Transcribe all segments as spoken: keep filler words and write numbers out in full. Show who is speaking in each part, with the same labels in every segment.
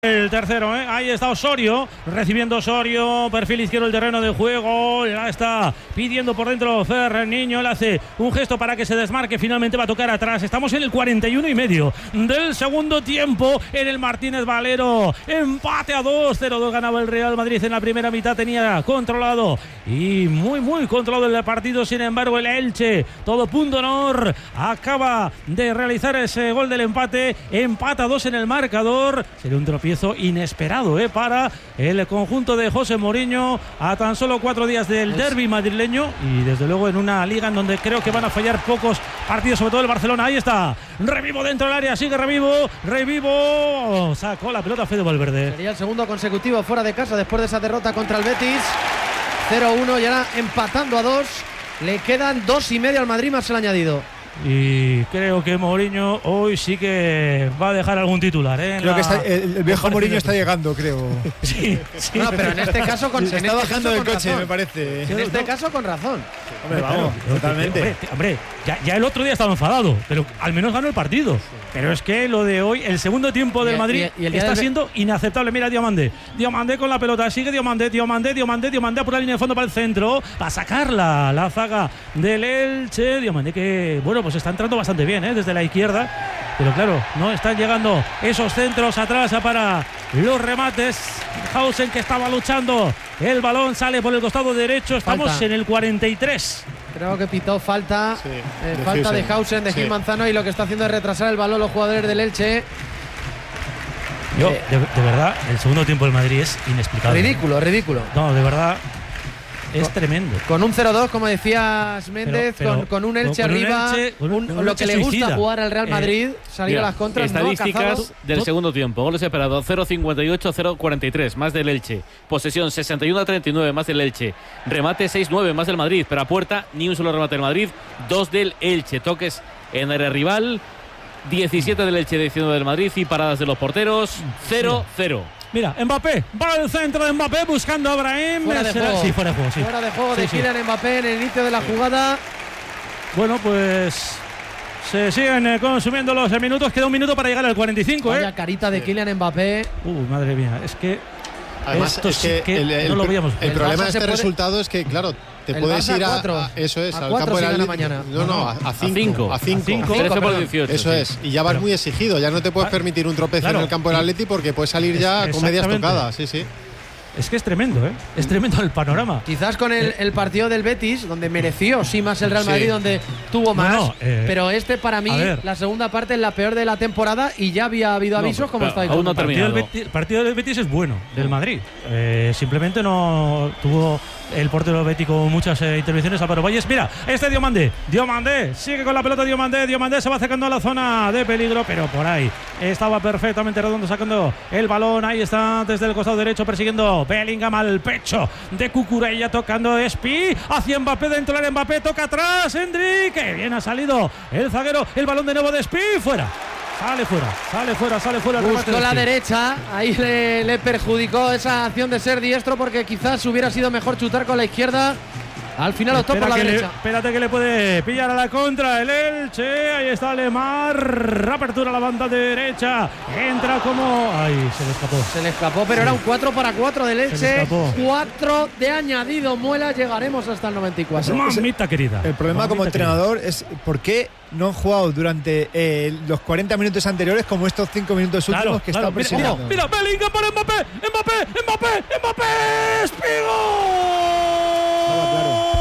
Speaker 1: El tercero, ¿eh? Ahí está Osorio, recibiendo Osorio, perfil izquierdo el terreno de juego, ya está pidiendo por dentro Fer Niño, le hace un gesto para que se desmarque, finalmente va a tocar atrás. Estamos en el cuarenta y uno y medio del segundo tiempo en el Martínez Valero, empate a dos, cero dos ganaba el Real Madrid en la primera mitad, tenía controlado y muy muy controlado el partido. Sin embargo el Elche, todo punto honor, acaba de realizar ese gol del empate, empata a dos en el marcador, sería un tropiezo inesperado ¿eh? para el conjunto de José Mourinho a tan solo cuatro días del derbi madrileño y desde luego en una liga en donde creo que van a fallar pocos partidos, sobre todo el Barcelona. Ahí está, Revivo dentro del área, sigue Revivo, Revivo sacó la pelota Fede Valverde.
Speaker 2: Sería el segundo consecutivo fuera de casa después de esa derrota contra el Betis, cero uno y ahora empatando a dos, le quedan dos y medio al Madrid más el añadido.
Speaker 1: Y creo que Mourinho hoy sí que va a dejar algún titular, ¿eh?
Speaker 3: Creo la, que está, el, el viejo Mourinho está llegando, creo.
Speaker 2: Sí, sí. No, pero en este caso con
Speaker 3: se
Speaker 2: en
Speaker 3: está
Speaker 2: este
Speaker 3: bajando del coche,
Speaker 2: razón.
Speaker 3: me parece.
Speaker 2: En este caso con razón.
Speaker 3: Hombre, vamos,
Speaker 1: pero,
Speaker 3: totalmente.
Speaker 1: Hombre, hombre ya, ya el otro día estaba enfadado, pero al menos ganó el partido. Pero es que lo de hoy, el segundo tiempo del Madrid y, y el está del... siendo inaceptable. Mira Diomandé, Diomandé con la pelota, sigue Diomandé, Diomandé, Diomandé, Diomandé por la línea de fondo para el centro, para sacarla la zaga del Elche. Diomandé que, bueno, pues está entrando bastante bien ¿eh? desde la izquierda, pero claro, no están llegando esos centros atrás para los remates. Hausen que estaba luchando, el balón sale por el costado derecho, estamos falta. en el cuarenta y tres.
Speaker 2: Creo que pitó falta,
Speaker 3: sí,
Speaker 2: eh,
Speaker 3: de
Speaker 2: falta
Speaker 3: Hausen.
Speaker 2: de Hausen, de
Speaker 3: sí.
Speaker 2: Gil Manzano, y lo que está haciendo es retrasar el balón los jugadores del Elche.
Speaker 1: Yo, eh, de, de verdad, el segundo tiempo del Madrid es inexplicable.
Speaker 2: Ridículo, ridículo.
Speaker 1: No, de verdad. Es
Speaker 2: con,
Speaker 1: tremendo.
Speaker 2: Con un cero dos, como decías Méndez,
Speaker 1: pero, pero,
Speaker 2: con, con un Elche
Speaker 1: con
Speaker 2: arriba,
Speaker 1: un Elche, un,
Speaker 2: un,
Speaker 1: un
Speaker 2: lo que
Speaker 1: Elche
Speaker 2: le gusta
Speaker 1: suicida.
Speaker 2: jugar al Real Madrid, eh, salir
Speaker 4: mira,
Speaker 2: a las contras.
Speaker 4: Estadísticas
Speaker 2: no
Speaker 4: del ¿Tot? segundo tiempo. Goles esperados cero cincuenta y ocho, cero cuarenta y tres, más del Elche. Posesión sesenta y uno a treinta y nueve, más del Elche. Remate seis nueve, más del Madrid. Pero a puerta, ni un solo remate del Madrid, dos del Elche. Toques en área rival, diecisiete del Elche, diecinueve del Madrid. Y paradas de los porteros, cero cero.
Speaker 1: Mira, Mbappé, va al centro de Mbappé buscando a Brahim.
Speaker 2: Fuera de juego.
Speaker 1: Sí, fuera de juego, sí.
Speaker 2: Fuera de juego
Speaker 1: sí,
Speaker 2: de
Speaker 1: sí.
Speaker 2: Kylian Mbappé en el inicio de la jugada.
Speaker 1: Bueno, pues se siguen eh, consumiendo los minutos. Queda un minuto para llegar al cuarenta y cinco,
Speaker 2: Vaya
Speaker 1: ¿eh?
Speaker 2: carita de Kylian Mbappé.
Speaker 1: Uh, madre mía, es que
Speaker 5: además
Speaker 1: esto
Speaker 5: es
Speaker 1: sí
Speaker 5: que,
Speaker 1: que
Speaker 5: el, el,
Speaker 1: no lo veíamos.
Speaker 5: El, el problema de este
Speaker 2: puede...
Speaker 5: resultado es que, claro, te
Speaker 2: el
Speaker 5: puedes
Speaker 2: Barça
Speaker 5: ir a,
Speaker 2: cuatro.
Speaker 5: a eso es,
Speaker 2: a
Speaker 5: al campo de la
Speaker 2: si mañana.
Speaker 5: No, no, a cinco.
Speaker 4: A cinco. trece por dieciocho.
Speaker 5: Eso es. Y ya vas
Speaker 1: pero,
Speaker 5: muy exigido. Ya no te puedes permitir un tropiezo
Speaker 1: claro,
Speaker 5: en el campo del Atleti porque puedes salir ya con medias tocadas. Sí, sí.
Speaker 1: Es que es tremendo, ¿eh? Es tremendo el panorama.
Speaker 2: Quizás con el, el partido del Betis, donde mereció sí más el Real Madrid, sí. donde tuvo más. No, no, eh, pero este para mí, la segunda parte es la peor de la temporada y ya había habido avisos no, como está
Speaker 4: aún no
Speaker 1: el partido del, Betis, partido del Betis es bueno, del Madrid. Eh, simplemente no tuvo el portero bético muchas eh, intervenciones. Álvaro Valles, mira, este Diomandé, Diomandé, sigue con la pelota Diomandé, Diomandé se va acercando a la zona de peligro, pero por ahí estaba perfectamente redondo sacando el balón. Ahí está desde el costado derecho persiguiendo Bellingham al pecho de Cucurella, tocando Espi hacia Mbappé, dentro del Mbappé, toca atrás Endrick, bien ha salido el zaguero, el balón de nuevo de Espi, fuera. Sale fuera, sale fuera, sale fuera.
Speaker 2: Buscó la derecha, ahí le, le perjudicó esa acción de ser diestro porque quizás hubiera sido mejor chutar con la izquierda. Al final optó por la derecha.
Speaker 1: Le, espérate que le puede pillar a la contra el Elche. Ahí está Lemar. Apertura a la banda derecha. Entra como. Ay, se le escapó.
Speaker 2: Se le escapó, pero sí. Era un cuatro para cuatro del Elche. cuatro de añadido Muela. Llegaremos hasta el noventa y cuatro.
Speaker 1: Mamita querida.
Speaker 3: El problema
Speaker 1: Mamita
Speaker 3: como entrenador
Speaker 1: querida.
Speaker 3: es por qué no han jugado durante eh, los cuarenta minutos anteriores como estos cinco minutos últimos
Speaker 1: claro,
Speaker 3: que
Speaker 1: claro,
Speaker 3: está presionando.
Speaker 1: Mira, mira, Bellingham para Mbappé. Mbappé, Mbappé, Mbappé. ¡Espigo!
Speaker 3: Estaba claro.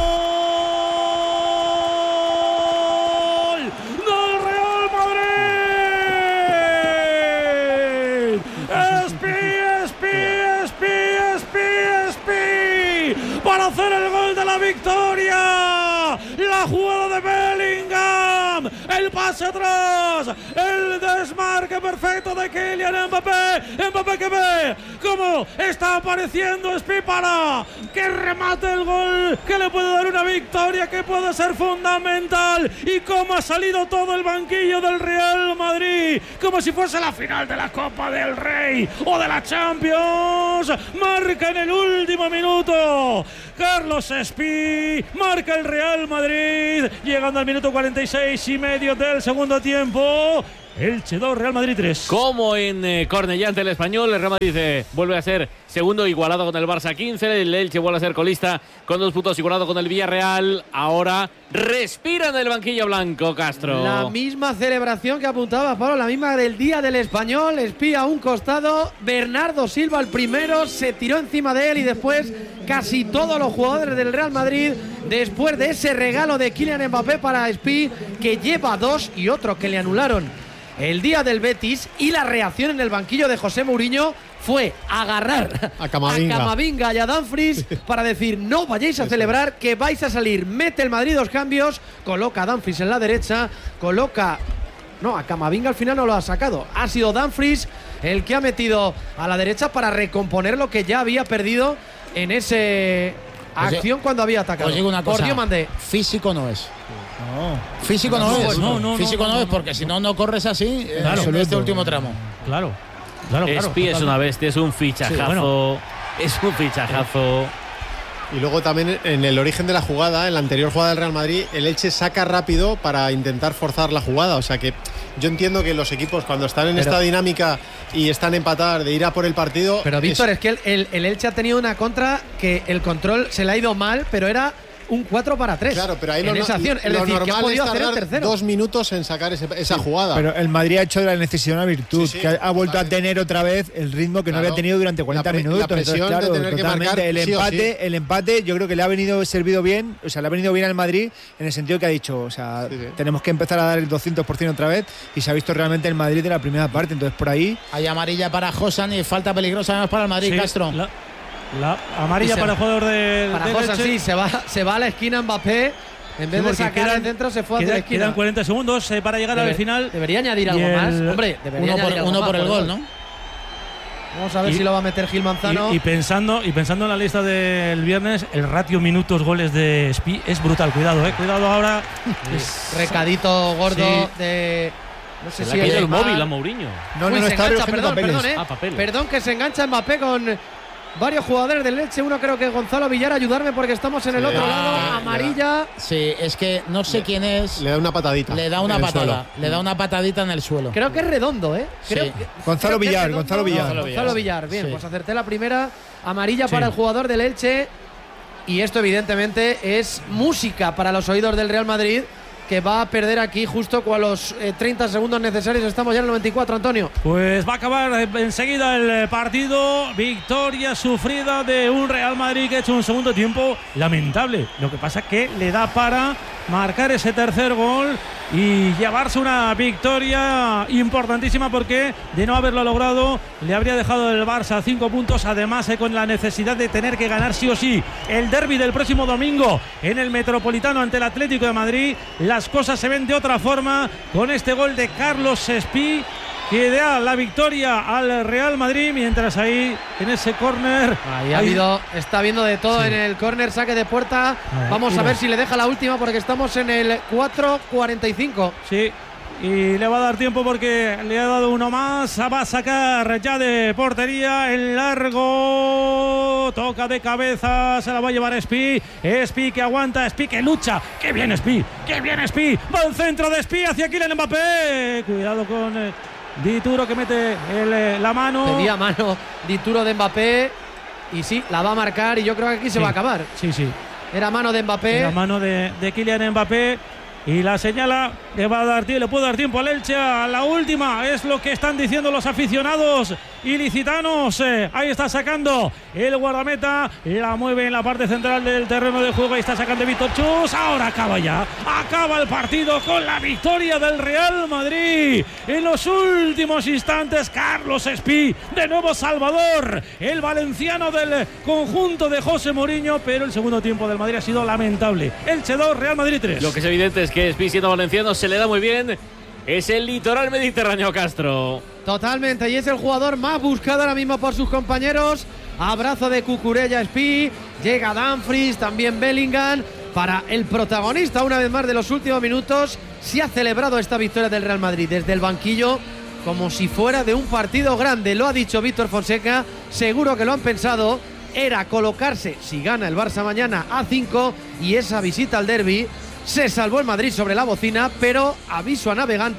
Speaker 1: Para hacer el gol de la victoria, la jugada de Bellingham, el pase atrás, el desmarque perfecto de Kylian Mbappé, Mbappé que ve cómo está apareciendo Espi para que remate el gol, que le puede dar una victoria que puede ser fundamental, y cómo ha salido todo el banquillo del Real Madrid, como si fuese la final de la Copa del Rey o de la Champions. Marca en el último minuto Carlos Espi, marca el Real Madrid, llegando al minuto cuarenta y seis y medio del segundo tiempo. Elche dos, Real Madrid tres.
Speaker 4: Como en eh, Cornellá ante el Español, el Real Madrid eh, vuelve a ser segundo, igualado con el Barça quince. El Elche vuelve a ser colista con dos puntos, igualado con el Villarreal. Ahora respira en el banquillo blanco, Castro.
Speaker 2: La misma celebración que apuntaba Pablo, la misma del día del Español. Espía a un costado, Bernardo Silva el primero, se tiró encima de él y después casi todos los jugadores del Real Madrid, después de ese regalo de Kylian Mbappé para Espí, que lleva dos y otro que le anularon el día del Betis, y la reacción en el banquillo de José Mourinho fue agarrar
Speaker 5: a Camavinga,
Speaker 2: a Camavinga y a Dumfries para decir: no vayáis a celebrar, que vais a salir. Mete el Madrid dos cambios, coloca a Dumfries en la derecha, coloca... No, a Camavinga al final no lo ha sacado. Ha sido Dumfries el que ha metido a la derecha para recomponer lo que ya había perdido en ese acción
Speaker 6: Oye,
Speaker 2: cuando había atacado.
Speaker 6: Os digo una cosa,
Speaker 2: Por Dios mandé.
Speaker 6: Físico no es.
Speaker 3: No.
Speaker 6: Físico no,
Speaker 1: no,
Speaker 6: es.
Speaker 1: no, no,
Speaker 6: Físico
Speaker 1: no,
Speaker 6: no,
Speaker 1: no,
Speaker 6: es porque si no, no corres así
Speaker 1: Claro.
Speaker 6: en este último tramo.
Speaker 1: Claro, claro, claro.
Speaker 4: Espí es una bestia, es un fichajazo.
Speaker 1: Sí, bueno.
Speaker 4: Es un fichajazo.
Speaker 5: Y luego también en el origen de la jugada, en la anterior jugada del Real Madrid, el Elche saca rápido para intentar forzar la jugada. O sea que yo entiendo que los equipos, cuando están en
Speaker 2: Pero,
Speaker 5: esta dinámica y están empatar de ir a por el partido...
Speaker 2: Pero Víctor,
Speaker 5: es,
Speaker 2: es que el, el, el Elche ha tenido una contra que el control se le ha ido mal, pero era un cuatro para tres.
Speaker 5: Claro, pero ahí
Speaker 2: en
Speaker 5: lo,
Speaker 2: esa acción. Es
Speaker 5: lo
Speaker 2: decir, que ha
Speaker 5: normal
Speaker 2: podido
Speaker 5: es
Speaker 2: hacer el
Speaker 5: tardar
Speaker 2: tercero.
Speaker 5: dos minutos en sacar ese, esa
Speaker 3: Sí,
Speaker 5: jugada.
Speaker 3: Pero el Madrid ha hecho de la necesidad una virtud,
Speaker 5: Sí, sí,
Speaker 3: que ha, ha vuelto
Speaker 5: totalmente.
Speaker 3: a tener otra vez el ritmo que
Speaker 5: Claro.
Speaker 3: no había tenido durante cuarenta
Speaker 5: La pre- la
Speaker 3: minutos.
Speaker 5: presión
Speaker 3: Entonces, claro,
Speaker 5: de tener que
Speaker 3: totalmente.
Speaker 5: marcar
Speaker 3: el
Speaker 5: sí o
Speaker 3: empate,
Speaker 5: sí.
Speaker 3: el empate, yo creo que le ha venido servido bien, o sea, le ha venido bien al Madrid en el sentido que ha dicho, o sea,
Speaker 5: Sí, sí.
Speaker 3: tenemos que empezar a dar el doscientos por ciento otra vez, y se ha visto realmente el Madrid de la primera parte. Entonces, por ahí
Speaker 6: Hay amarilla para Josan y falta peligrosa además para el Madrid,
Speaker 1: Sí,
Speaker 6: Castro.
Speaker 1: La, la amarilla
Speaker 2: Y se-
Speaker 1: para el jugador del
Speaker 2: Para
Speaker 1: del
Speaker 2: José,
Speaker 1: Elche.
Speaker 2: sí, se va, se va a la esquina Mbappé. En vez
Speaker 1: Sí,
Speaker 2: de
Speaker 1: porque
Speaker 2: sacar el centro, se fue hacia
Speaker 1: queda-
Speaker 2: la esquina.
Speaker 1: Quedan cuarenta segundos eh, para llegar
Speaker 2: Debe-
Speaker 1: al final.
Speaker 2: Debería añadir
Speaker 1: Y
Speaker 2: algo
Speaker 1: el-
Speaker 2: más. Hombre, debería
Speaker 6: Uno por,
Speaker 2: añadir algo
Speaker 6: uno
Speaker 2: más
Speaker 6: por el gol,
Speaker 2: gol.
Speaker 6: ¿no?
Speaker 2: Vamos a ver
Speaker 1: Y-
Speaker 2: si lo va a meter Gil Manzano.
Speaker 1: Y, y pensando y pensando en la lista del viernes, el ratio minutos goles de Espí es brutal. Cuidado, eh, cuidado ahora. Es-
Speaker 2: Recadito gordo
Speaker 1: Sí.
Speaker 2: de. No sé
Speaker 4: Se
Speaker 2: si
Speaker 4: le ha quedado el
Speaker 2: Neymar.
Speaker 4: móvil a Mourinho.
Speaker 3: no, no,
Speaker 2: Uy,
Speaker 3: no
Speaker 2: se
Speaker 3: está
Speaker 2: engancha,
Speaker 3: recogiendo
Speaker 2: perdón,
Speaker 3: papeles.
Speaker 2: perdón, eh.
Speaker 4: Ah, papeles.
Speaker 2: Perdón, que se engancha Mbappé con varios jugadores del Elche. Uno creo que es Gonzalo Villar. Ayudarme porque estamos en el
Speaker 5: Sí.
Speaker 2: otro
Speaker 5: Ah,
Speaker 2: lado.
Speaker 5: le da-
Speaker 2: Amarilla.
Speaker 6: Sí, es que no sé quién es.
Speaker 5: Le da una patadita.
Speaker 6: Le da una
Speaker 5: en el
Speaker 6: patada.
Speaker 5: suelo.
Speaker 6: Le da una patadita en el suelo.
Speaker 2: Creo que es redondo, ¿eh? Creo
Speaker 6: Sí.
Speaker 2: que-
Speaker 3: Gonzalo
Speaker 2: creo que es
Speaker 3: Villar,
Speaker 2: redondo.
Speaker 3: Gonzalo Villar.
Speaker 2: Gonzalo Villar. Gonzalo Villar. Bien,
Speaker 6: Sí.
Speaker 2: pues acerté la primera. Amarilla
Speaker 1: Sí.
Speaker 2: para el jugador del Elche. Y esto, evidentemente, es música para los oídos del Real Madrid, que va a perder aquí justo con los eh, treinta segundos necesarios. Estamos ya en el noventa y cuatro, Antonio.
Speaker 1: Pues va a acabar enseguida el partido. Victoria sufrida de un Real Madrid que ha hecho un segundo tiempo lamentable. Lo que pasa es que le da para marcar ese tercer gol y llevarse una victoria importantísima, porque de no haberlo logrado le habría dejado el Barça cinco puntos, además eh, con la necesidad de tener que ganar sí o sí el derbi del próximo domingo en el Metropolitano ante el Atlético de Madrid. Las cosas se ven de otra forma con este gol de Carlos Espí, que da la victoria al Real Madrid, mientras ahí en ese córner
Speaker 2: Ahí ha
Speaker 1: hay-
Speaker 2: habido, está habiendo de todo
Speaker 1: Sí.
Speaker 2: en el córner, saque de puerta.
Speaker 1: ver,
Speaker 2: Vamos a
Speaker 1: mira.
Speaker 2: ver si le deja la última, porque estamos en el cuatro cuarenta y cinco.
Speaker 1: Sí, y le va a dar tiempo porque le ha dado uno más. Va a sacar ya de portería el largo. Toca de cabeza, se la va a llevar Espí. Espí que aguanta, Espí que lucha. ¡Qué bien Espí! ¡Qué bien Espí! Va al centro de Espí hacia Kylian Mbappé. Cuidado con eh, Dituro, que mete el, eh, la mano.
Speaker 2: Pedía mano Dituro de Mbappé. Y sí, la va a marcar, y yo creo que aquí se
Speaker 1: Sí.
Speaker 2: va a acabar.
Speaker 1: Sí, sí.
Speaker 2: Era mano de Mbappé.
Speaker 1: La mano de, de Kylian Mbappé. Y la señala, le va a dar tiempo, le puede dar tiempo al Elche a la última, es lo que están diciendo los aficionados ilicitanos. Eh, ahí está sacando el guardameta, la mueve en la parte central del terreno de juego, ahí está sacando Víctor Chus. Ahora acaba ya, acaba el partido con la victoria del Real Madrid. En los últimos instantes, Carlos Espí, de nuevo Salvador, el valenciano del conjunto de José Mourinho, pero el segundo tiempo del Madrid ha sido lamentable. Elche dos, Real Madrid tres.
Speaker 4: Lo que es evidente es que Espí, siendo valenciano, se le da muy bien. Es el litoral mediterráneo, Castro.
Speaker 2: Totalmente, y es el jugador más buscado ahora mismo por sus compañeros. Abrazo de Cucurella Espí, llega Dumfries, también Bellingham. Para el protagonista, una vez más, de los últimos minutos, se ha celebrado esta victoria del Real Madrid desde el banquillo, como si fuera de un partido grande. Lo ha dicho Víctor Fonseca, seguro que lo han pensado. Era colocarse, si gana el Barça mañana, a cinco, y esa visita al derbi. Se salvó el Madrid sobre la bocina, pero aviso a navegantes,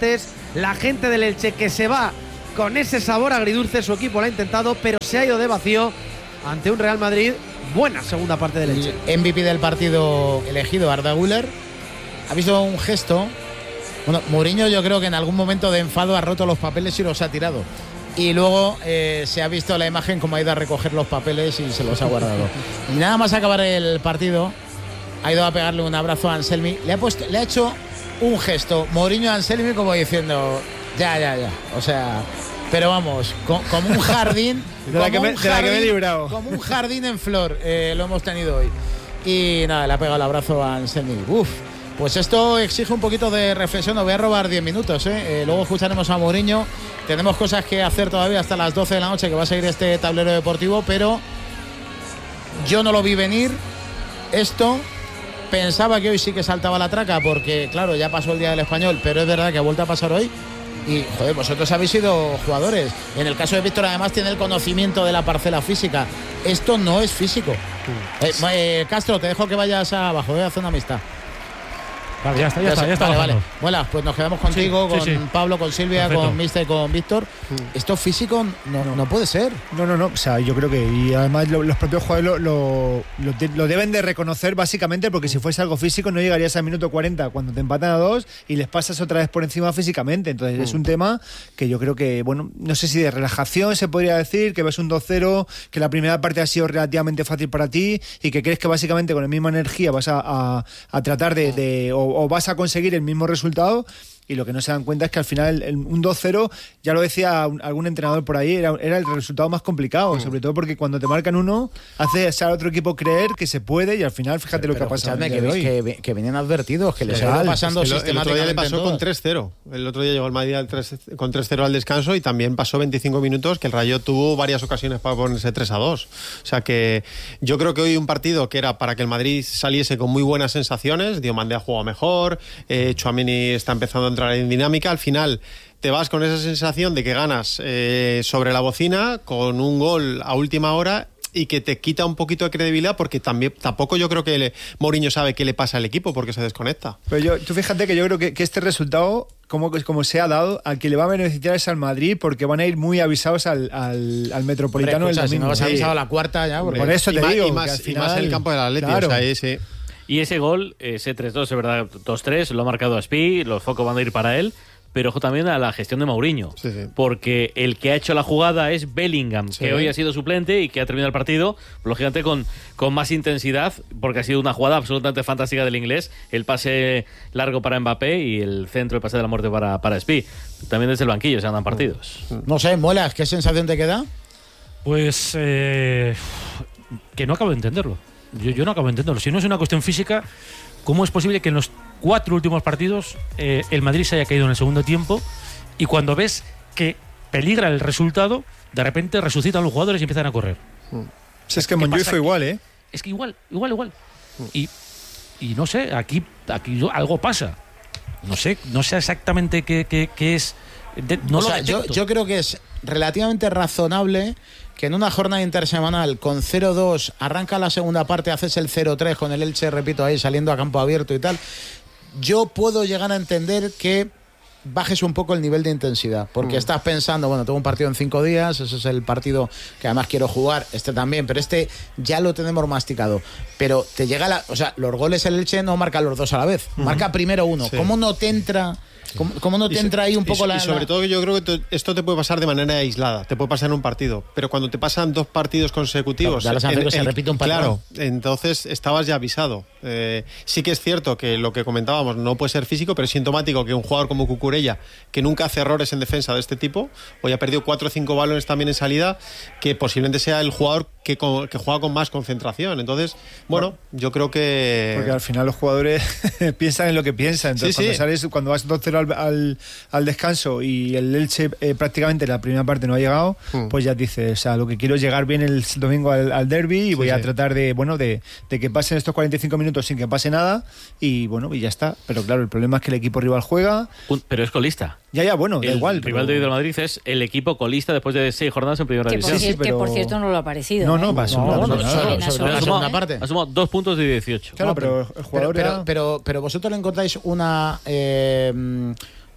Speaker 2: la gente del Elche que se va con ese sabor agridulce. Su equipo lo ha intentado, pero se ha ido de vacío ante un Real Madrid. Buena segunda parte del Elche.
Speaker 6: El M V P del partido elegido, Arda Güler, ha visto un gesto. Bueno, Mourinho yo creo que en algún momento de enfado ha roto los papeles y los ha tirado. Y luego eh, se ha visto la imagen como ha ido a recoger los papeles y se los ha guardado. Y nada más acabar el partido, ha ido a pegarle un abrazo a Anselmi. Le ha, puesto, le ha hecho un gesto Mourinho a Anselmi como diciendo, ya, ya, ya. O sea, pero vamos, co como un jardín.
Speaker 3: de, la que me,
Speaker 6: jardín
Speaker 3: de la que me he librado.
Speaker 6: Como un jardín en flor, eh, lo hemos tenido hoy. Y nada, le ha pegado el abrazo a Anselmi. Uf. Pues esto exige un poquito de reflexión. Os voy a robar diez minutos, ¿eh? Eh, luego escucharemos a Mourinho. Tenemos cosas que hacer todavía hasta las doce de la noche, que va a seguir este tablero deportivo, pero yo no lo vi venir. Esto pensaba que hoy sí que saltaba la traca, porque claro, ya pasó el Día del Español, pero es verdad que ha vuelto a pasar hoy. Y joder, vosotros habéis sido jugadores. En el caso de Víctor, además, tiene el conocimiento de la parcela física. Esto no es físico. Eh, eh, Castro, te dejo que vayas abajo, voy a hacer una amistad.
Speaker 1: Vale, ya está, ya, ya está, ya está.
Speaker 6: Vale, vale. Bueno, pues nos quedamos contigo,
Speaker 1: sí,
Speaker 6: con
Speaker 1: sí, sí.
Speaker 6: Pablo, con Silvia, Perfecto. Con Mister y con Víctor. Mm. Esto físico no, no. no puede ser.
Speaker 3: No, no, no. O sea, yo creo que, y además lo, los propios jugadores lo, lo, lo, de, lo deben de reconocer básicamente, porque si fuese algo físico no llegarías al minuto cuarenta cuando te empatan a dos y les pasas otra vez por encima físicamente. Entonces mm. es un tema que yo creo que, bueno, no sé si de relajación se podría decir, que ves un dos cero, que la primera parte ha sido relativamente fácil para ti y que crees que básicamente con la misma energía vas a, a, a tratar de, de o, o vas a conseguir el mismo resultado. Y lo que no se dan cuenta es que al final el, un dos cero, ya lo decía un, algún entrenador por ahí, era, era el resultado más complicado, mm. sobre todo porque cuando te marcan uno, hace al otro equipo creer que se puede y al final fíjate pero, lo que ha pasado.
Speaker 6: Que, que, que venían advertidos, que les
Speaker 5: sí,
Speaker 6: ha ido pasando
Speaker 5: es que
Speaker 6: sistemáticamente.
Speaker 5: El otro día le pasó con tres cero. El otro día llegó el Madrid al tres, con tres cero al descanso y también pasó veinticinco minutos que el Rayo tuvo varias ocasiones para ponerse tres a dos. O sea que yo creo que hoy un partido que era para que el Madrid saliese con muy buenas sensaciones, Diomandé ha jugado mejor, eh, Tchouaméni está empezando a entrar en dinámica, al final te vas con esa sensación de que ganas eh, sobre la bocina con un gol a última hora y que te quita un poquito de credibilidad porque también tampoco yo creo que le, Mourinho sabe qué le pasa al equipo porque se desconecta.
Speaker 3: Pero yo, tú fíjate que yo creo que, que este resultado como, como se ha dado, al que le va a beneficiar es al Madrid porque van a ir muy avisados al, al, al Metropolitano.
Speaker 6: Hombre, escucha,
Speaker 3: el domingo.
Speaker 6: Si no vas
Speaker 3: sí.
Speaker 6: avisado a la cuarta ya. Porque...
Speaker 3: Por eso te
Speaker 5: y
Speaker 3: digo
Speaker 5: y más,
Speaker 3: que al final,
Speaker 5: y más en el campo del Atleti,
Speaker 3: claro.
Speaker 5: o sea, ahí sí.
Speaker 4: Y ese gol, ese tres dos, es verdad, dos tres, lo ha marcado Aspi, los focos van a ir para él, pero ojo también a la gestión de Mourinho,
Speaker 5: sí, sí.
Speaker 4: porque el que ha hecho la jugada es Bellingham,
Speaker 5: sí.
Speaker 4: que hoy ha sido suplente y que ha terminado el partido, lógicamente con, con más intensidad, porque ha sido una jugada absolutamente fantástica del inglés, el pase largo para Mbappé y el centro, el pase de la muerte para, para Aspi. También desde el banquillo se andan partidos.
Speaker 6: No sé, Muelas, ¿qué sensación te queda?
Speaker 1: Pues eh, que no acabo de entenderlo. Yo, yo no acabo de entenderlo. Si no es una cuestión física, ¿cómo es posible que en los cuatro últimos partidos eh, el Madrid se haya caído en el segundo tiempo y cuando ves que peligra el resultado, de repente resucitan los jugadores y empiezan a correr?
Speaker 3: Mm. Si es que Montjuic fue igual, ¿eh?
Speaker 1: Es que igual, igual, igual. Mm. Y, y no sé, aquí, aquí algo pasa. No sé, no sé exactamente qué, qué, qué es. De, no
Speaker 6: o
Speaker 1: lo
Speaker 6: sea, yo, yo creo que es relativamente razonable que en una jornada intersemanal con cero dos arranca la segunda parte, haces el cero tres con el Elche, repito, ahí saliendo a campo abierto y tal. Yo puedo llegar a entender que bajes un poco el nivel de intensidad, porque mm. estás pensando, bueno, tengo un partido en cinco días, ese es el partido que además quiero jugar, este también, pero este ya lo tenemos masticado. Pero te llega la... O sea, los goles el Elche no marca los dos a la vez, mm. marca primero uno. Sí. ¿Cómo no te entra... ¿Cómo, ¿Cómo no te
Speaker 5: y
Speaker 6: entra ahí un poco
Speaker 5: y,
Speaker 6: la...?
Speaker 5: Y sobre todo que yo creo que te, esto te puede pasar de manera aislada, te puede pasar en un partido, pero cuando te pasan dos partidos consecutivos...
Speaker 6: Claro, ya en, que se
Speaker 5: en,
Speaker 6: repite un patrón.
Speaker 5: Claro, entonces estabas ya avisado. Eh, sí que es cierto que lo que comentábamos no puede ser físico, pero es sintomático que un jugador como Cucurella, que nunca hace errores en defensa de este tipo, hoy ha perdido cuatro o cinco balones también en salida, que posiblemente sea el jugador que, con, que juega con más concentración. Entonces, bueno, yo creo que...
Speaker 3: Porque al final los jugadores piensan en lo que piensan. Entonces,
Speaker 5: sí,
Speaker 3: cuando
Speaker 5: sí.
Speaker 3: sales, cuando vas dos cero al, al, al descanso y el Elche eh, prácticamente la primera parte no ha llegado, mm. pues ya dices, o sea, lo que quiero es llegar bien el domingo al, al derbi y sí, voy sí. a tratar de, bueno, de, de que pasen estos cuarenta y cinco minutos sin que pase nada y bueno, y ya está. Pero claro, el problema es que el equipo rival juega.
Speaker 4: Un, pero es colista.
Speaker 3: Ya, ya, bueno, da
Speaker 4: el
Speaker 3: igual.
Speaker 4: El rival
Speaker 3: pero...
Speaker 4: de Madrid es el equipo colista después de seis jornadas en primera
Speaker 7: que
Speaker 4: división.
Speaker 7: Por
Speaker 3: sí, sí, pero...
Speaker 7: Que por cierto no lo ha parecido.
Speaker 3: No, no,
Speaker 7: ¿eh?
Speaker 3: pasó.
Speaker 6: No,
Speaker 3: No,
Speaker 6: no,
Speaker 3: no,
Speaker 6: sobre,
Speaker 3: no,
Speaker 6: sobre la segunda parte.
Speaker 4: Ha sumado dos puntos de dieciocho.
Speaker 3: Claro,
Speaker 6: no,
Speaker 3: pero el jugador
Speaker 6: pero,
Speaker 3: era...
Speaker 6: pero, pero, pero vosotros le encontráis una... Eh,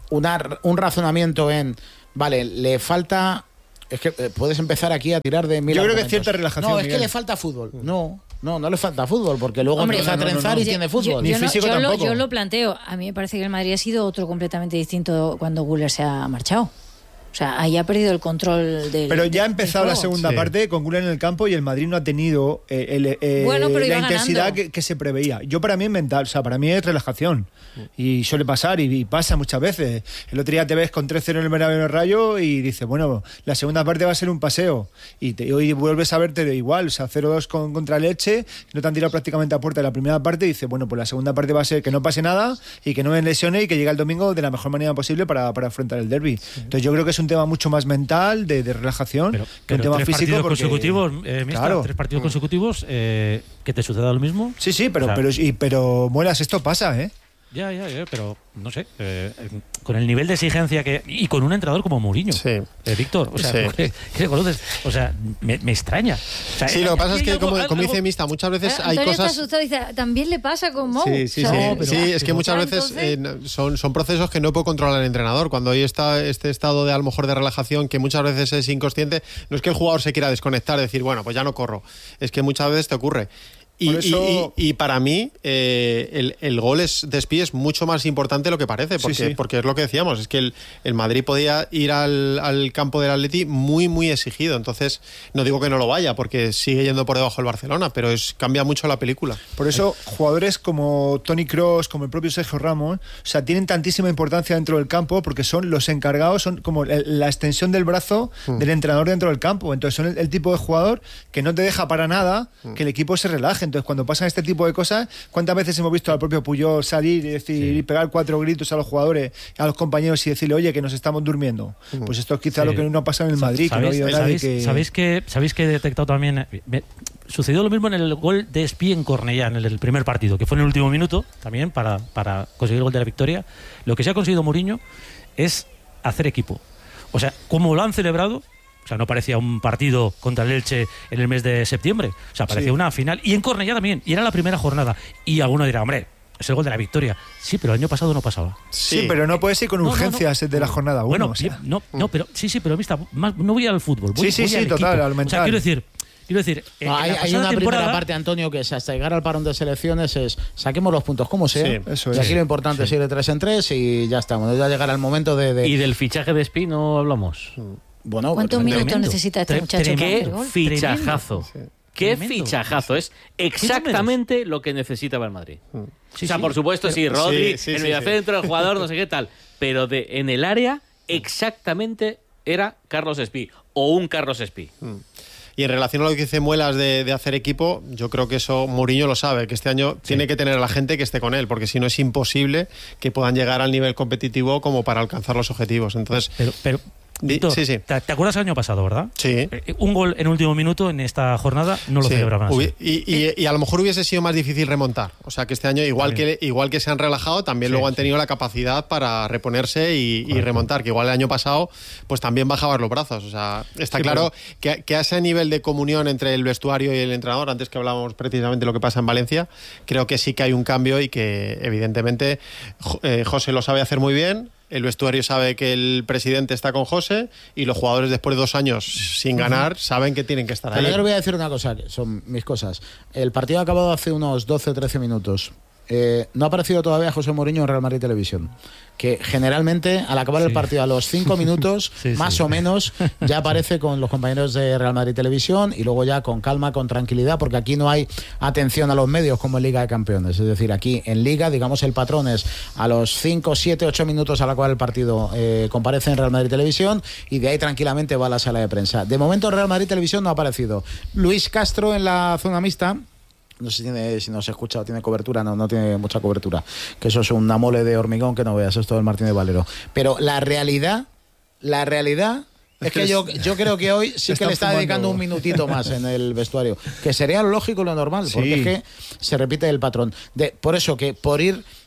Speaker 6: una, un razonamiento en, vale, le falta... Es que eh, puedes empezar aquí a tirar de mil
Speaker 3: Yo creo que
Speaker 6: argumentos.
Speaker 3: es cierta relajación.
Speaker 6: No, es
Speaker 3: Miguel.
Speaker 6: que le falta fútbol. No, no, no le falta fútbol, porque luego
Speaker 7: Hombre,
Speaker 6: empieza
Speaker 3: no, no,
Speaker 6: a trenzar
Speaker 3: no, no.
Speaker 6: y tiene fútbol.
Speaker 3: Ni
Speaker 7: Yo, no,
Speaker 3: físico
Speaker 7: yo, lo,
Speaker 3: tampoco.
Speaker 7: yo lo planteo. A mí me parece que el Madrid ha sido otro completamente distinto cuando Güler se ha marchado. O sea, ahí ha perdido el control del.
Speaker 3: Pero ya ha
Speaker 7: del
Speaker 3: empezado la
Speaker 7: juego.
Speaker 3: segunda
Speaker 1: Sí.
Speaker 3: parte con Güler en el campo y el Madrid no ha tenido eh, el, eh,
Speaker 7: Bueno, pero
Speaker 3: la
Speaker 7: iba
Speaker 3: intensidad
Speaker 7: ganando.
Speaker 3: que, que se preveía. Yo para mí es mental, o sea, para mí es relajación. Y suele pasar y, y pasa muchas veces. El otro día te ves con tres cero en el Bernabéu Rayo y dices, bueno, la segunda parte va a ser un paseo. Y te, hoy vuelves a verte de igual, o sea, cero dos con, contra el Elche, no te han tirado prácticamente a puerta de la primera parte y dices, bueno, pues la segunda parte va a ser que no pase nada y que no me lesione y que llegue el domingo de la mejor manera posible para, para afrontar el derbi. Entonces yo creo que es un tema mucho más mental, de, de relajación,
Speaker 1: Pero,
Speaker 3: que
Speaker 1: pero
Speaker 3: un tema
Speaker 1: tres
Speaker 3: físico.
Speaker 1: partidos
Speaker 3: Porque,
Speaker 1: consecutivos, eh, mister,
Speaker 3: claro.
Speaker 1: tres partidos consecutivos, eh, que te suceda lo mismo.
Speaker 3: Sí, sí, pero,
Speaker 1: O sea,
Speaker 3: pero, y, pero Muelas, esto pasa, ¿eh?
Speaker 1: Ya, ya, ya, pero no sé, eh, con el nivel de exigencia que y con un entrenador como Mourinho,
Speaker 5: Sí.
Speaker 1: eh, Víctor, o sea,
Speaker 5: Sí.
Speaker 1: ¿qué, qué conoces? O sea, me, me extraña. O sea,
Speaker 5: Sí, lo que pasa es
Speaker 1: hay
Speaker 5: que,
Speaker 1: algo-
Speaker 5: como,
Speaker 1: algo-
Speaker 5: como dice Mista, muchas veces
Speaker 7: Eh,
Speaker 5: hay
Speaker 7: Antonio está
Speaker 5: cosas...
Speaker 7: asustado y dice, también le pasa con Mou.
Speaker 5: Sí, sí,
Speaker 7: O sea,
Speaker 5: sí.
Speaker 1: pero-
Speaker 5: Sí, es que
Speaker 1: pero-
Speaker 5: muchas
Speaker 7: Ya,
Speaker 5: veces
Speaker 7: entonces-
Speaker 5: eh, no- son, son procesos que no puede controlar el entrenador. Cuando hay esta, este estado de a lo mejor de relajación que muchas veces es inconsciente, no es que el jugador se quiera desconectar, decir, bueno, pues ya no corro. Es que muchas veces te ocurre. Y,
Speaker 3: Por eso-
Speaker 5: y- y- y para mí eh, el, el gol es, de Espí es mucho más importante de lo que parece, porque,
Speaker 3: Sí, sí.
Speaker 5: porque es lo que decíamos, es que el, el Madrid podía ir al, al campo del Atleti muy, muy exigido. Entonces, no digo que no lo vaya, porque sigue yendo por debajo el Barcelona, pero es, cambia mucho la película.
Speaker 3: Por eso, jugadores como Toni Kroos, como el propio Sergio Ramos, o sea, tienen tantísima importancia dentro del campo porque son los encargados, son como el- la extensión del brazo del entrenador dentro del campo. Entonces, son el, el tipo de jugador que no te deja para nada que el equipo se relaje. Entonces, cuando pasan este tipo de cosas, ¿cuántas veces hemos visto al propio Puyol salir y decir y pegar cuatro gritos a los jugadores, a los compañeros y decirle, oye, que nos estamos durmiendo? Pues esto es quizá
Speaker 1: Sí.
Speaker 3: lo que no ha pasado en el Madrid, que no ha
Speaker 1: ¿Sabéis,
Speaker 3: habido nadie
Speaker 1: sabéis-
Speaker 3: que...
Speaker 1: sabéis que sabéis que he detectado también? eh, me- sucedió lo mismo en el gol de Espí en Cornellá, en el, el primer partido, que fue en el último minuto también para, para conseguir el gol de la victoria. Lo que se ha conseguido Mourinho es hacer equipo. O sea, como lo han celebrado. O sea, no parecía un partido contra el Elche en el mes de septiembre. O sea, parecía
Speaker 3: Sí.
Speaker 1: una final. Y en Cornellá también. Y era la primera jornada. Y alguno dirá, hombre, es el gol de la victoria. Sí, pero el año pasado no pasaba.
Speaker 3: Sí, pero no puedes ir con
Speaker 1: No, no,
Speaker 3: urgencias de la jornada uno.
Speaker 1: Bueno,
Speaker 3: o sea.
Speaker 1: no, no, pero sí, sí, pero mista, más, no voy al fútbol. Voy,
Speaker 3: Sí, sí,
Speaker 1: voy
Speaker 3: sí,
Speaker 1: al
Speaker 3: total,
Speaker 1: equipo.
Speaker 3: al
Speaker 1: O
Speaker 3: mental.
Speaker 1: sea, quiero decir, quiero decir, eh,
Speaker 6: No,
Speaker 1: en
Speaker 6: hay,
Speaker 1: la
Speaker 6: hay
Speaker 1: pasada
Speaker 6: una
Speaker 1: temporada-
Speaker 6: primera parte, Antonio, que es hasta llegar al parón de selecciones es saquemos los puntos como sea.
Speaker 5: Sí,
Speaker 3: eso
Speaker 6: y
Speaker 3: es.
Speaker 6: aquí lo importante es ir de tres en tres y ya estamos. Ya llegará el momento de. de-
Speaker 4: Y del fichaje de Espí no hablamos.
Speaker 6: bueno,
Speaker 7: ¿Cuántos
Speaker 6: tremendo.
Speaker 7: minutos necesita este
Speaker 1: Tre-
Speaker 7: muchacho para
Speaker 1: tremendo.
Speaker 7: hacer
Speaker 4: ¡Qué
Speaker 7: gol?
Speaker 4: fichajazo! ¡Qué
Speaker 1: Tremendo.
Speaker 4: fichajazo! Es exactamente lo que necesitaba el Madrid.
Speaker 1: Sí,
Speaker 4: o sea,
Speaker 1: sí.
Speaker 4: por supuesto, sí,
Speaker 5: Pero-
Speaker 4: Rodri,
Speaker 5: sí, sí,
Speaker 4: el
Speaker 5: sí,
Speaker 4: mediocentro, el jugador, no sé qué tal. Pero de, en el área, exactamente era Carlos Espí. O un Carlos Espí.
Speaker 5: Y en relación a lo que dice Muelas de, de hacer equipo, yo creo que eso Mourinho lo sabe, que este año tiene que tener a la gente que esté con él, porque si no es imposible que puedan llegar al nivel competitivo como para alcanzar los objetivos. Entonces,
Speaker 1: Pero, pero
Speaker 5: Di-
Speaker 1: Víctor,
Speaker 5: sí, sí.
Speaker 1: ¿te, te acuerdas el año pasado, verdad?
Speaker 5: sí.
Speaker 1: Eh, Un gol en último minuto en esta jornada no lo
Speaker 5: Sí.
Speaker 1: celebraban así.
Speaker 5: Hubi- y, y- y a lo mejor hubiese sido más difícil remontar. O sea que este año, igual que, igual que se han relajado, también
Speaker 1: Sí,
Speaker 5: luego han
Speaker 1: sí.
Speaker 5: tenido la capacidad para reponerse y, y
Speaker 1: Correcto.
Speaker 5: remontar. Que igual el año pasado, pues también bajaban los brazos. O sea, está
Speaker 3: Sí,
Speaker 5: claro que, que a ese nivel de comunión entre el vestuario y el entrenador, antes que hablábamos precisamente de lo que pasa en Valencia, creo que sí que hay un cambio y que evidentemente Jo- eh, José lo sabe hacer muy bien. El vestuario sabe que el presidente está con José y los jugadores después de dos años sin ganar saben que tienen que estar
Speaker 6: Pero
Speaker 5: ahí.
Speaker 6: yo le voy a decir una cosa, que son mis cosas. El partido ha acabado hace unos doce o trece minutos. Eh, no ha aparecido todavía José Mourinho en Real Madrid Televisión, que generalmente al acabar el
Speaker 1: Sí.
Speaker 6: partido a los cinco minutos
Speaker 1: Sí, sí.
Speaker 6: más o menos ya aparece con los compañeros de Real Madrid Televisión y luego ya con calma, con tranquilidad, porque aquí no hay atención a los medios como en Liga de Campeones. Es decir, aquí en Liga, digamos, el patrón es a los cinco, siete, ocho minutos al acabar el partido eh, comparece en Real Madrid Televisión y de ahí tranquilamente va a la sala de prensa. De momento Real Madrid Televisión no ha aparecido. Luis Castro en la zona mixta. No sé si, tiene, si nos ha escuchado, tiene cobertura, no, no tiene mucha cobertura. Que eso es una mole de hormigón que no veas, esto del Martínez Valero. Pero la realidad, la realidad es que yo, yo creo que hoy sí que
Speaker 3: Están
Speaker 6: le está
Speaker 3: fumando.
Speaker 6: dedicando un minutito más en el vestuario. Que sería lo lógico y lo normal, porque
Speaker 3: Sí.
Speaker 6: es que se repite el patrón. De, por eso que por ir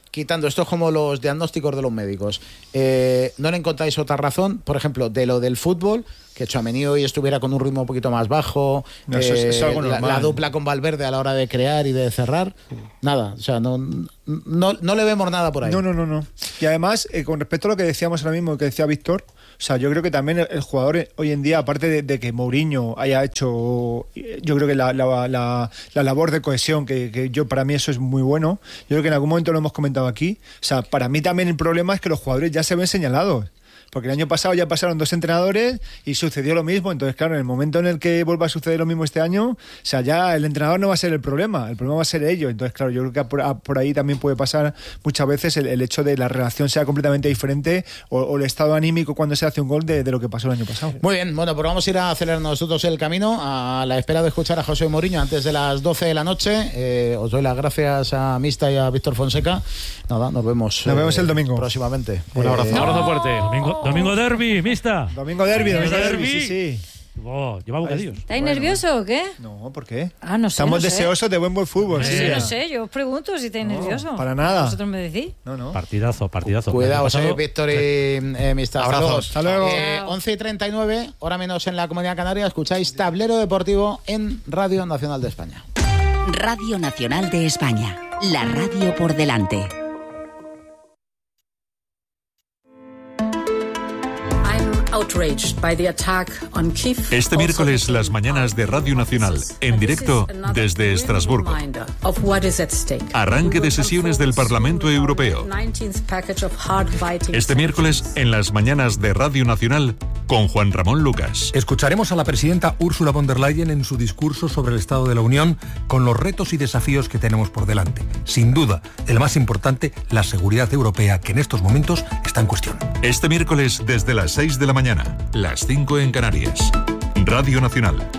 Speaker 6: quitando, esto es como los diagnósticos de los médicos, eh, ¿no le encontráis otra razón? Por ejemplo, de lo del fútbol, que Tchouaméni hoy estuviera con un ritmo un poquito más bajo,
Speaker 3: no, eso es, eso es algo
Speaker 6: la,
Speaker 3: normal.
Speaker 6: la dupla con Valverde a la hora de crear y de cerrar, nada, o sea, no, no, no le vemos nada por ahí.
Speaker 3: No, no, no, no. Y además, eh, con respecto a lo que decíamos ahora mismo, que decía Víctor, o sea, yo creo que también el, el jugador hoy en día, aparte de, de que Mourinho haya hecho, yo creo que la, la, la, la labor de cohesión, que, que yo para mí eso es muy bueno, yo creo que en algún momento lo hemos comentado aquí, o sea, para mí también el problema es que los jugadores ya se ven señalados. Porque el año pasado ya pasaron dos entrenadores y sucedió lo mismo. Entonces, claro, en el momento en el que vuelva a suceder lo mismo este año, o sea, ya el entrenador no va a ser el problema, el problema va a ser ellos. Entonces, claro, yo creo que por, por ahí también puede pasar muchas veces el, el hecho de la relación sea completamente diferente o, o el estado anímico cuando se hace un gol de, de lo que pasó el año pasado.
Speaker 6: Muy bien, bueno, pues vamos a ir a acelerar nosotros el camino a la espera de escuchar a José Mourinho antes de las doce de la noche. Eh, os doy las gracias a Mista y a Víctor Fonseca. Nada, nos vemos.
Speaker 3: Nos vemos el domingo.
Speaker 6: Próximamente.
Speaker 5: Un abrazo.
Speaker 4: Un abrazo fuerte.
Speaker 1: Domingo, domingo derbi, Mista.
Speaker 3: Domingo derbi, domingo
Speaker 1: Derbi.
Speaker 3: derbi, sí, sí.
Speaker 1: Oh, lleva bocadillos.
Speaker 7: ¿Estáis nervioso o qué?
Speaker 3: No, ¿por qué?
Speaker 7: Ah, no sé.
Speaker 3: Estamos
Speaker 7: no sé.
Speaker 3: deseosos de buen buen fútbol.
Speaker 7: No
Speaker 3: sí.
Speaker 7: sé, no sé, yo os pregunto si estáis nerviosos.
Speaker 3: para nada.
Speaker 7: ¿Vosotros me decís?
Speaker 3: No, no.
Speaker 1: Partidazo, partidazo.
Speaker 6: Cuidado,
Speaker 1: El año
Speaker 6: soy
Speaker 1: pasado-
Speaker 6: Víctor y eh, Mista. Hasta luego.
Speaker 5: Abrazos.
Speaker 3: Hasta luego.
Speaker 6: Eh, once y treinta y nueve, hora menos en la Comunidad Canaria, escucháis Tablero Deportivo en Radio Nacional de España.
Speaker 8: Radio Nacional de España, la radio por delante.
Speaker 9: Este miércoles las mañanas de Radio Nacional, en directo desde Estrasburgo. Arranque de sesiones del Parlamento Europeo. Este miércoles en las mañanas de Radio Nacional con Juan Ramón Lucas.
Speaker 10: Escucharemos a la presidenta Ursula von der Leyen en su discurso sobre el Estado de la Unión con los retos y desafíos que tenemos por delante. Sin duda, el más importante, la seguridad europea, que en estos momentos está en cuestión.
Speaker 9: Este miércoles desde las seis de la mañana, las cinco en Canarias. Radio Nacional,